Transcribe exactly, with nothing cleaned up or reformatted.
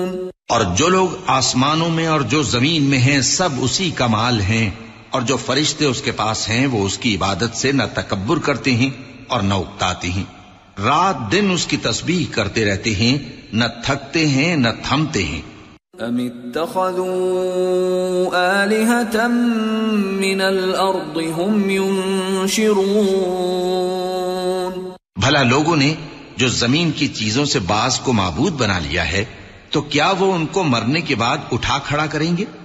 और जो लोग आसमानों में और जो जमीन में हैं सब उसी का माल हैं, और जो फरिश्ते उसके पास हैं वो उसकी इबादत से न तकब्बुर करते हैं और न उकताते हैं। रात दिन उसकी तस्बीह करते रहते हैं, न थकते हैं न थमते हैं। अमित्तखज़ू आलिहतम मिनल अर्दि हुम युनशिरून। भला लोगों ने जो जमीन की चीजों से बाज को माबूद बना लिया है, तो क्या वो उनको मरने के बाद उठा खड़ा करेंगे?